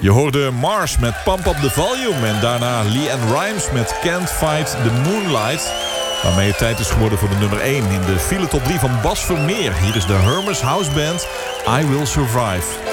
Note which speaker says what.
Speaker 1: Je hoorde Mars met Pump Up The Volume. En daarna LeAnn Rimes met Can't Fight The Moonlight. Waarmee het tijd is geworden voor de nummer 1 in de file top 3 van Bas Vermeer. Hier is de Hermes House Band, I Will Survive.